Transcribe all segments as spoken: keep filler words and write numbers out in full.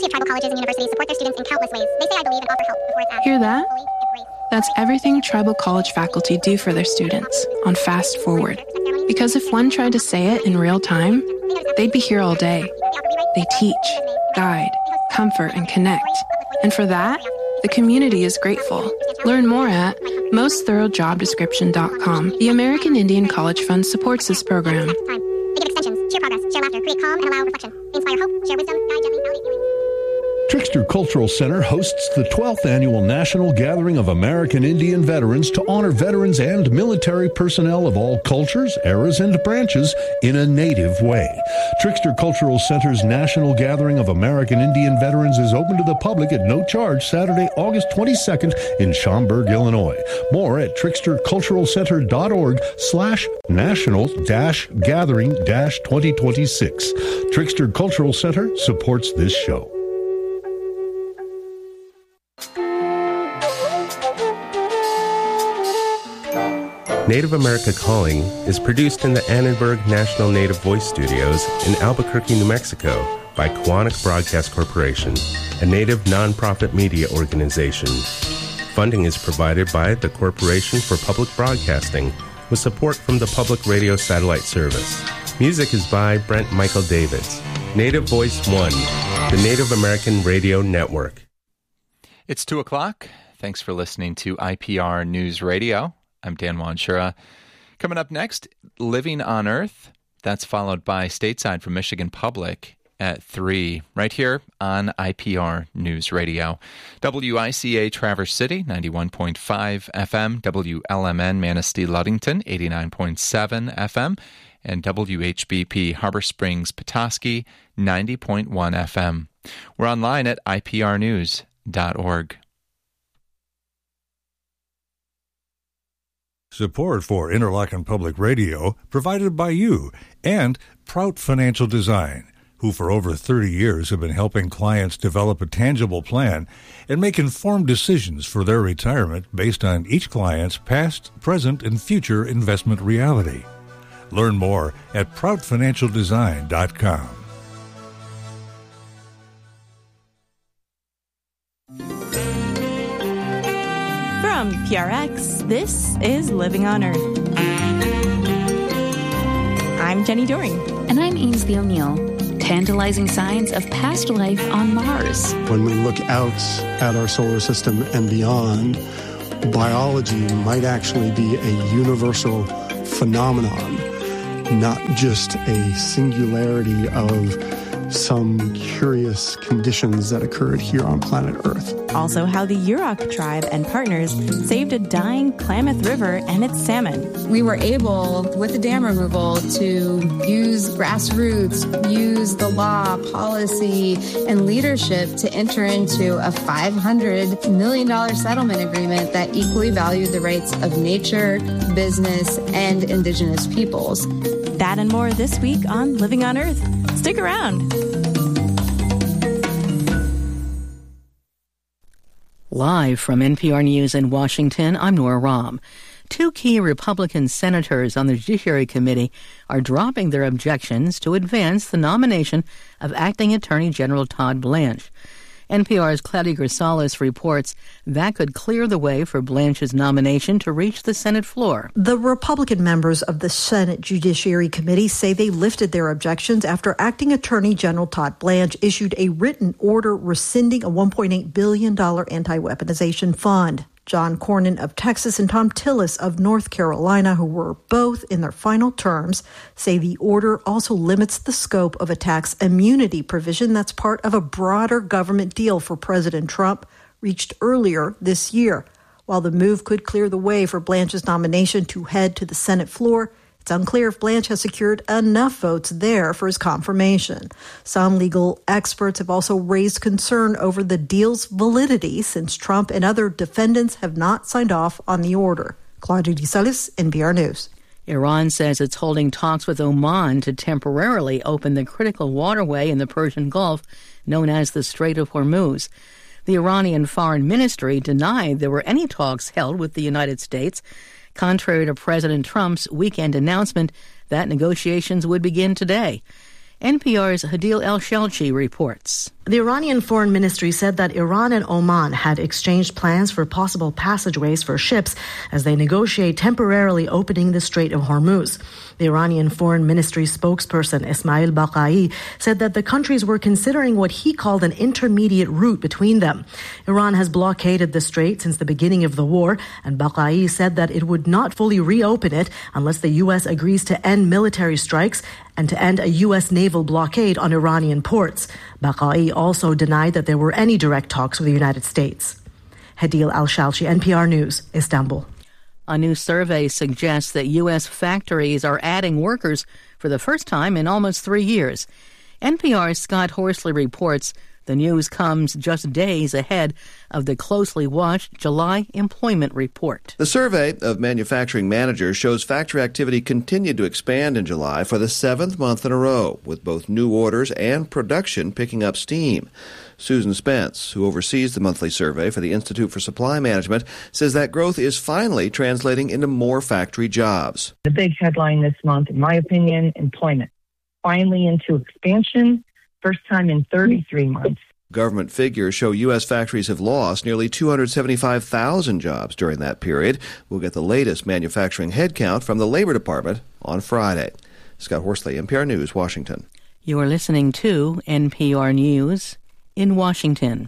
faculty of tribal colleges and universities support their students in countless ways. They say I believe and offer help before it's asked. Hear that? That's everything tribal college faculty do for their students on Fast Forward. Because if one tried to say it in real time, they'd be here all day. They teach, guide, comfort, and connect. And for that, the community is grateful. Learn more at most thorough job description dot com. The American Indian College Fund supports this program. They give extensions, share progress, share laughter, create calm, and allow reflection. They inspire hope, share wisdom, guide gently, validate healing. Trickster Cultural Center hosts the twelfth Annual National Gathering of American Indian Veterans to honor veterans and military personnel of all cultures, eras, and branches in a native way. Trickster Cultural Center's National Gathering of American Indian Veterans is open to the public at no charge Saturday, August twenty-second in Schaumburg, Illinois. More at trickster cultural center dot org slash national dash gathering dash twenty twenty-six. Trickster Cultural Center supports this show. Native America Calling is produced in the Annenberg National Native Voice Studios in Albuquerque, New Mexico by Koahnic Broadcast Corporation, a native nonprofit media organization. Funding is provided by the Corporation for Public Broadcasting with support from the Public Radio Satellite Service. Music is by Brent Michael Davids. Native Voice One, the Native American Radio Network. It's two o'clock. Thanks for listening to I P R News Radio. I'm Dan Wanshura. Coming up next, Living on Earth. That's followed by Stateside from Michigan Public at three, right here on I P R News Radio. W I C A Traverse City, ninety-one point five F M, W L M N Manistee Ludington, eighty-nine point seven F M, and W H B P Harbor Springs Petoskey, ninety point one F M. We're online at I P R news dot org. Support for Interlochen Public Radio provided by you and Prout Financial Design, who for over thirty years have been helping clients develop a tangible plan and make informed decisions for their retirement based on each client's past, present, and future investment reality. Learn more at prout financial design dot com. From P R X, this is Living on Earth. I'm Jenny Doring. And I'm Ainsley O'Neill. Tantalizing signs of past life on Mars. When we look out at our solar system and beyond, biology might actually be a universal phenomenon, not just a singularity of some curious conditions that occurred here on planet Earth. Also, how the Yurok tribe and partners saved a dying Klamath River and its salmon. We were able, with the dam removal, to use grassroots, use the law, policy, and leadership to enter into a five hundred million dollars settlement agreement that equally valued the rights of nature, business, and indigenous peoples. That and more this week on Living on Earth. Stick around. Live from N P R News in Washington, I'm Nora Rahm. Two key Republican senators on the Judiciary Committee are dropping their objections to advance the nomination of Acting Attorney General Todd Blanche. N P R's Claudia Grisales reports that could clear the way for Blanche's nomination to reach the Senate floor. The Republican members of the Senate Judiciary Committee say they lifted their objections after Acting Attorney General Todd Blanche issued a written order rescinding a one point eight billion dollars anti-weaponization fund. John Cornyn of Texas and Tom Tillis of North Carolina, who were both in their final terms, say the order also limits the scope of a tax immunity provision that's part of a broader government deal for President Trump reached earlier this year. While the move could clear the way for Blanche's nomination to head to the Senate floor, it's unclear if Blanche has secured enough votes there for his confirmation. Some legal experts have also raised concern over the deal's validity since Trump and other defendants have not signed off on the order. Claudia Grisales, N P R News. Iran says it's holding talks with Oman to temporarily open the critical waterway in the Persian Gulf known as the Strait of Hormuz. The Iranian Foreign Ministry denied there were any talks held with the United States, contrary to President Trump's weekend announcement that negotiations would begin today. N P R's Hadil El-Shelchi reports. The Iranian Foreign Ministry said that Iran and Oman had exchanged plans for possible passageways for ships as they negotiate temporarily opening the Strait of Hormuz. The Iranian Foreign Ministry spokesperson Ismail Baqai said that the countries were considering what he called an intermediate route between them. Iran has blockaded the strait since the beginning of the war, and Baqai said that it would not fully reopen it unless the U S agrees to end military strikes and to end a U S naval blockade on Iranian ports. Baqai also denied that there were any direct talks with the United States. Hadil Al-Shalchi, N P R News, Istanbul. A new survey suggests that U S factories are adding workers for the first time in almost three years. N P R's Scott Horsley reports the news comes just days ahead of the closely watched July employment report. The survey of manufacturing managers shows factory activity continued to expand in July for the seventh month in a row, with both new orders and production picking up steam. Susan Spence, who oversees the monthly survey for the Institute for Supply Management, says that growth is finally translating into more factory jobs. The big headline this month, in my opinion, employment. Finally into expansion. First time in thirty-three months. Government figures show U S factories have lost nearly two hundred seventy-five thousand jobs during that period. We'll get the latest manufacturing headcount from the Labor Department on Friday. Scott Horsley, N P R News, Washington. You are listening to N P R News in Washington.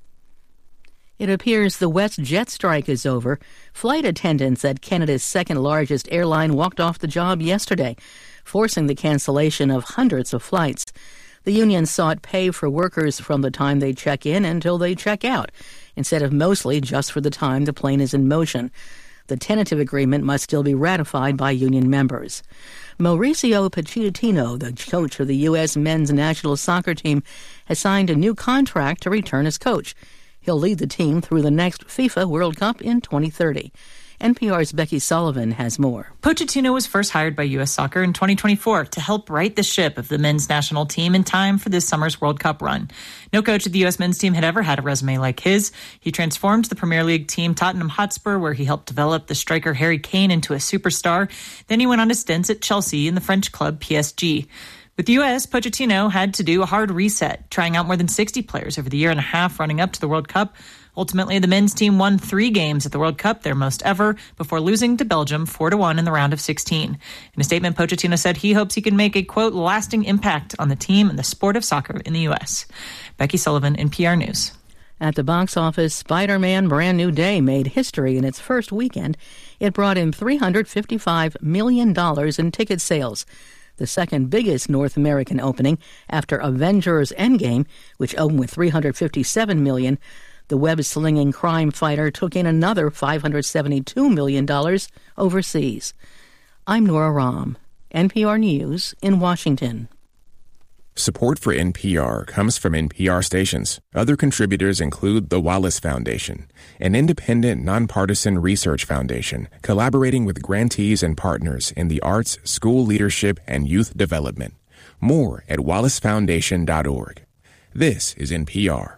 It appears the WestJet strike is over. Flight attendants at Canada's second-largest airline walked off the job yesterday, forcing the cancellation of hundreds of flights. The union sought pay for workers from the time they check in until they check out, instead of mostly just for the time the plane is in motion. The tentative agreement must still be ratified by union members. Mauricio Pochettino, the coach of the U S men's national soccer team, has signed a new contract to return as coach. He'll lead the team through the next FIFA World Cup in twenty thirty. N P R's Becky Sullivan has more. Pochettino was first hired by U S Soccer in twenty twenty-four to help right the ship of the men's national team in time for this summer's World Cup run. No coach of the U S men's team had ever had a resume like his. He transformed the Premier League team Tottenham Hotspur, where he helped develop the striker Harry Kane into a superstar. Then he went on to stints at Chelsea and the French club P S G. With the U S, Pochettino had to do a hard reset, trying out more than sixty players over the year and a half running up to the World Cup. Ultimately, the men's team won three games at the World Cup, their most ever, before losing to Belgium four to one in the round of sixteen. In a statement, Pochettino said he hopes he can make a, quote, lasting impact on the team and the sport of soccer in the U S. Becky Sullivan, N P R News. At the box office, Spider-Man Brand New Day made history in its first weekend. It brought in three hundred fifty-five million dollars in ticket sales, the second biggest North American opening after Avengers Endgame, which opened with three hundred fifty-seven million dollars. The web-slinging crime fighter took in another five hundred seventy-two million dollars overseas. I'm Nora Rahm, N P R News in Washington. Support for N P R comes from N P R stations. Other contributors include the Wallace Foundation, an independent, nonpartisan research foundation collaborating with grantees and partners in the arts, school leadership, and youth development. More at wallace foundation dot org. This is N P R.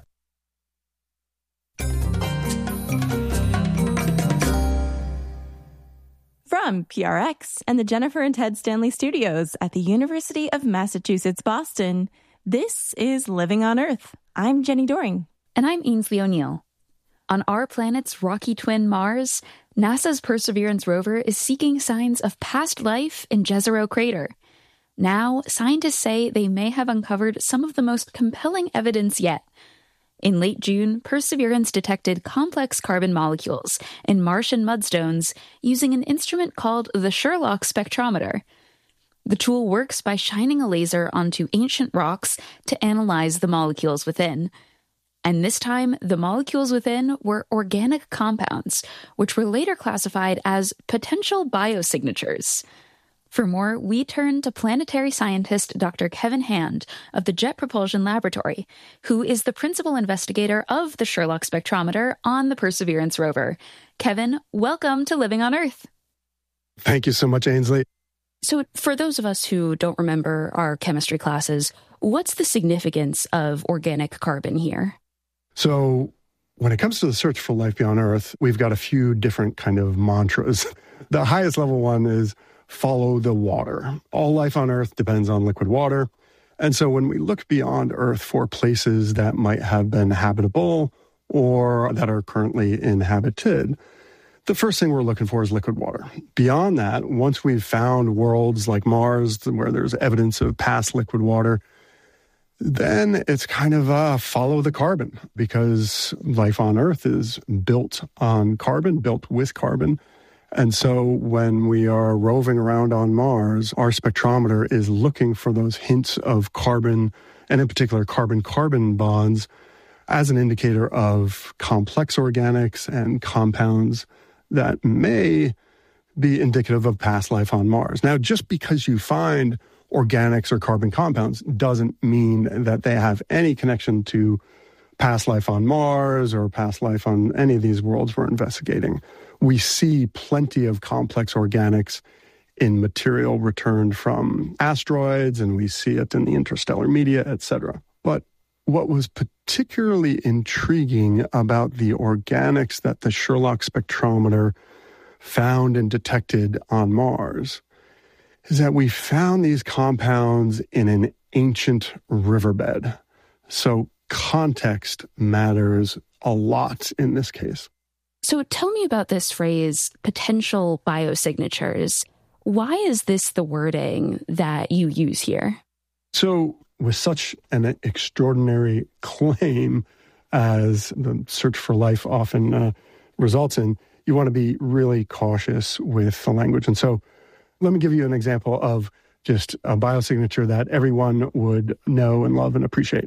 From P R X and the Jennifer and Ted Stanley Studios at the University of Massachusetts, Boston, this is Living on Earth. I'm Jenny Doring. And I'm Ainsley O'Neill. On our planet's rocky twin Mars, NASA's Perseverance rover is seeking signs of past life in Jezero Crater. Now, scientists say they may have uncovered some of the most compelling evidence yet. In late June, Perseverance detected complex carbon molecules in Martian mudstones using an instrument called the Sherlock spectrometer. The tool works by shining a laser onto ancient rocks to analyze the molecules within. And this time, the molecules within were organic compounds, which were later classified as potential biosignatures. For more, we turn to planetary scientist Doctor Kevin Hand of the Jet Propulsion Laboratory, who is the principal investigator of the Sherlock spectrometer on the Perseverance rover. Kevin, welcome to Living on Earth. Thank you so much, Ainsley. So for those of us who don't remember our chemistry classes, what's the significance of organic carbon here? So when it comes to the search for life beyond Earth, we've got a few different kind of mantras. The highest level one is follow the water. All life on Earth depends on liquid water. And so when we look beyond Earth for places that might have been habitable or that are currently inhabited, the first thing we're looking for is liquid water. Beyond that, once we've found worlds like Mars where there's evidence of past liquid water, then it's kind of uh, follow the carbon, because life on Earth is built on carbon, built with carbon. And so when we are roving around on Mars, our spectrometer is looking for those hints of carbon, and in particular carbon-carbon bonds, as an indicator of complex organics and compounds that may be indicative of past life on Mars. Now, just because you find organics or carbon compounds doesn't mean that they have any connection to past life on Mars or past life on any of these worlds we're investigating. We see plenty of complex organics in material returned from asteroids, and we see it in the interstellar media, et cetera. But what was particularly intriguing about the organics that the Sherlock spectrometer found and detected on Mars is that we found these compounds in an ancient riverbed. So context matters a lot in this case. So tell me about this phrase, potential biosignatures. Why is this the wording that you use here? So with such an extraordinary claim as the search for life often uh, results in, you want to be really cautious with the language. And so let me give you an example of just a biosignature that everyone would know and love and appreciate.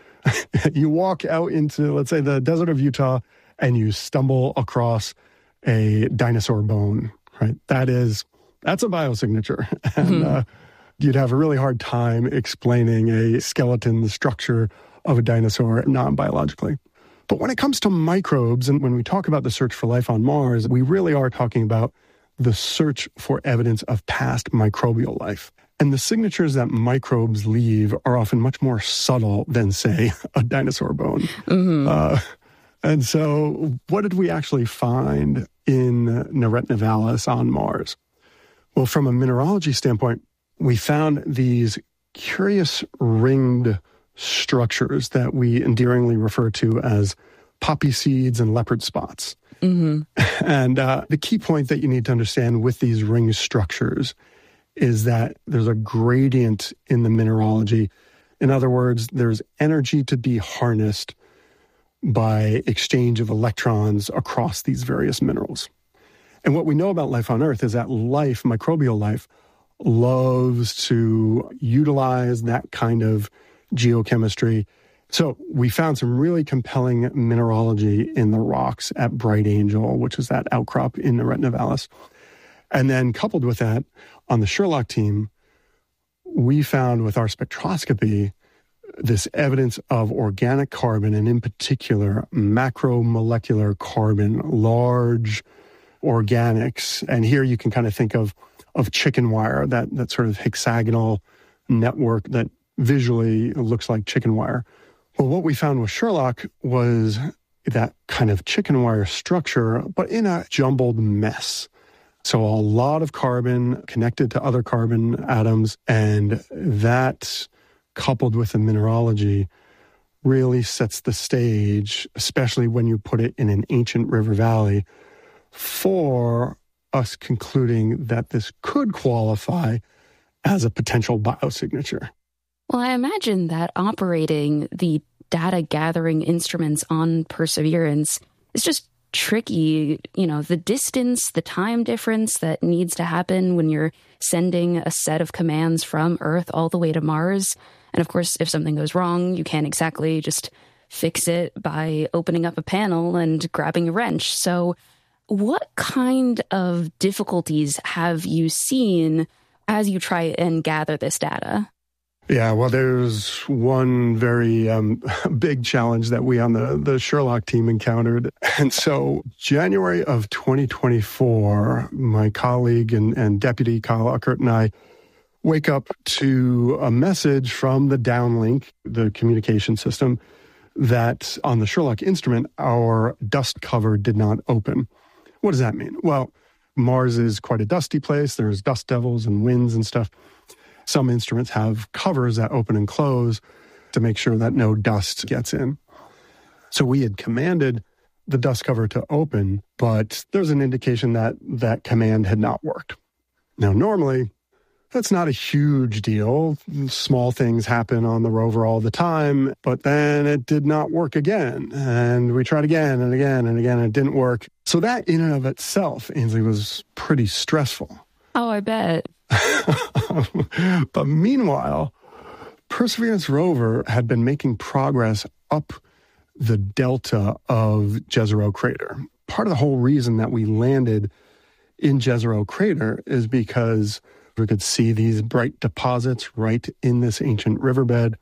You walk out into, let's say, the desert of Utah, and you stumble across a dinosaur bone, right? That is, that's a biosignature. And mm-hmm. uh, you'd have a really hard time explaining a skeleton, the structure of a dinosaur non-biologically. But when it comes to microbes, and when we talk about the search for life on Mars, we really are talking about the search for evidence of past microbial life. And the signatures that microbes leave are often much more subtle than, say, a dinosaur bone. Mm-hmm. Uh, and so what did we actually find in Neret Nivalis on Mars? Well, from a mineralogy standpoint, we found these curious ringed structures that we endearingly refer to as poppy seeds and leopard spots. Mm-hmm. And uh, the key point that you need to understand with these ring structures is that there's a gradient in the mineralogy. In other words, there's energy to be harnessed by exchange of electrons across these various minerals. And what we know about life on Earth is that life, microbial life, loves to utilize that kind of geochemistry. So we found some really compelling mineralogy in the rocks at Bright Angel, which is that outcrop in Neret Nivalis. And then coupled with that, on the Sherlock team, we found with our spectroscopy this evidence of organic carbon, and in particular, macromolecular carbon, large organics. And here you can kind of think of, of chicken wire, that, that sort of hexagonal network that visually looks like chicken wire. Well, what we found with Sherlock was that kind of chicken wire structure, but in a jumbled mess. So a lot of carbon connected to other carbon atoms, and that, coupled with the mineralogy, really sets the stage, especially when you put it in an ancient river valley, for us concluding that this could qualify as a potential biosignature. Well, I imagine that operating the data gathering instruments on Perseverance is just tricky. You know, the distance, the time difference that needs to happen when you're sending a set of commands from Earth all the way to Mars. And of course, if something goes wrong, you can't exactly just fix it by opening up a panel and grabbing a wrench. So what kind of difficulties have you seen as you try and gather this data? Yeah, well, there's one very um, big challenge that we on the, the Sherlock team encountered. And so January of twenty twenty-four, my colleague and, and deputy Kyle Uckert and I wake up to a message from the downlink, the communication system, that on the Sherlock instrument, our dust cover did not open. What does that mean? Well, Mars is quite a dusty place. There's dust devils and winds and stuff. Some instruments have covers that open and close to make sure that no dust gets in. So we had commanded the dust cover to open, but there's an indication that that command had not worked. Now, normally, that's not a huge deal. Small things happen on the rover all the time, but then it did not work again. And we tried again and again and again, and it didn't work. So that in and of itself, Ainsley, was pretty stressful. Oh, I bet. But meanwhile, Perseverance rover had been making progress up the delta of Jezero Crater. Part of the whole reason that we landed in Jezero Crater is because we could see these bright deposits right in this ancient riverbed.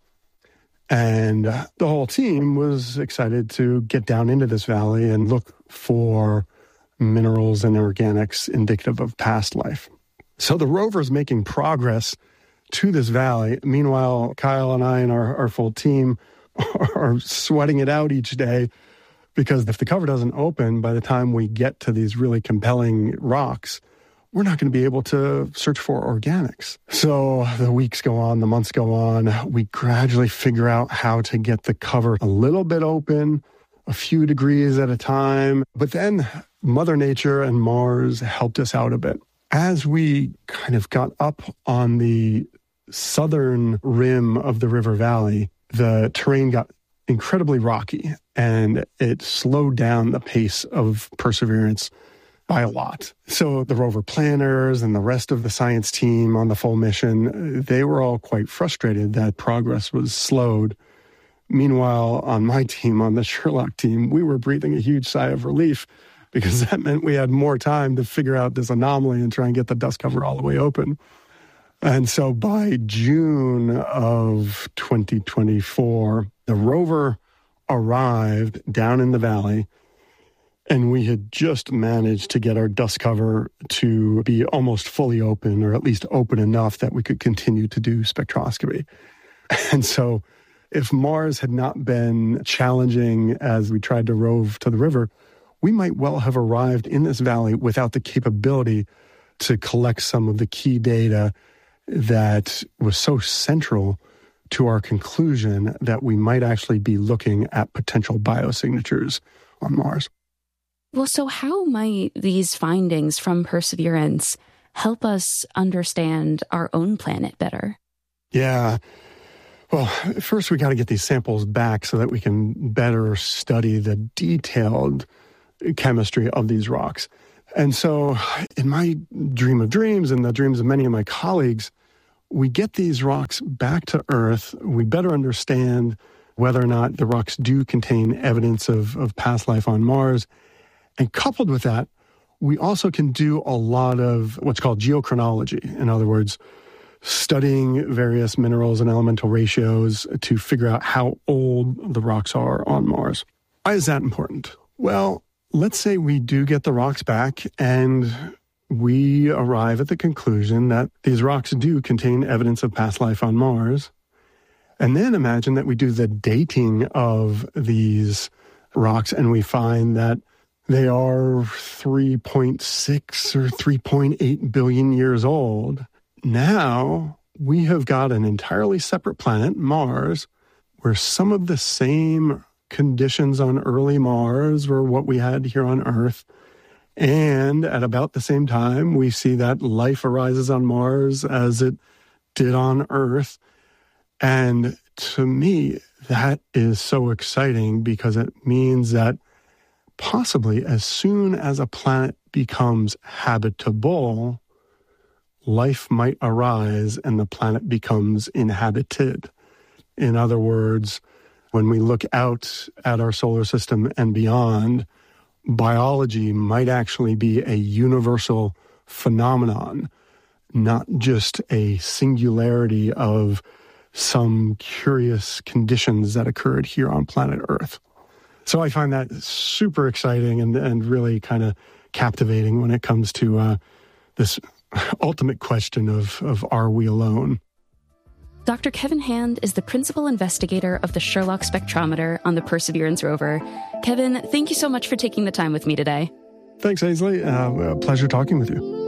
And the whole team was excited to get down into this valley and look for minerals and organics indicative of past life. So the rover is making progress to this valley. Meanwhile, Kyle and I and our, our full team are sweating it out each day, because if the cover doesn't open by the time we get to these really compelling rocks, we're not going to be able to search for organics. So the weeks go on, the months go on. We gradually figure out how to get the cover a little bit open, a few degrees at a time. But then Mother Nature and Mars helped us out a bit. As we kind of got up on the southern rim of the river valley, the terrain got incredibly rocky, and it slowed down the pace of Perseverance by a lot. So the rover planners and the rest of the science team on the full mission, they were all quite frustrated that progress was slowed. Meanwhile, on my team, on the Sherlock team, we were breathing a huge sigh of relief, because that meant we had more time to figure out this anomaly and try and get the dust cover all the way open. And so by June of twenty twenty-four, the rover arrived down in the valley, and we had just managed to get our dust cover to be almost fully open, or at least open enough that we could continue to do spectroscopy. And so if Mars had not been challenging as we tried to rove to the river, we might well have arrived in this valley without the capability to collect some of the key data that was so central to our conclusion that we might actually be looking at potential biosignatures on Mars. Well, so how might these findings from Perseverance help us understand our own planet better? Yeah. Well, first we got to get these samples back so that we can better study the detailed chemistry of these rocks. And so in my dream of dreams and the dreams of many of my colleagues, we get these rocks back to Earth. We better understand whether or not the rocks do contain evidence of, of past life on Mars. And coupled with that, we also can do a lot of what's called geochronology. In other words, studying various minerals and elemental ratios to figure out how old the rocks are on Mars. Why is that important? Well, let's say we do get the rocks back and we arrive at the conclusion that these rocks do contain evidence of past life on Mars. And then imagine that we do the dating of these rocks and we find that they are three point six or three point eight billion years old. Now we have got an entirely separate planet, Mars, where some of the same conditions on early Mars were what we had here on Earth. And at about the same time, we see that life arises on Mars as it did on Earth. And to me, that is so exciting because it means that possibly as soon as a planet becomes habitable, life might arise and the planet becomes inhabited. In other words, when we look out at our solar system and beyond, biology might actually be a universal phenomenon, not just a singularity of some curious conditions that occurred here on planet Earth. So I find that super exciting and, and really kind of captivating when it comes to uh, this ultimate question of, of are we alone? Doctor Kevin Hand is the principal investigator of the Sherlock spectrometer on the Perseverance rover. Kevin, thank you so much for taking the time with me today. Thanks, Ainsley. Uh, a pleasure talking with you.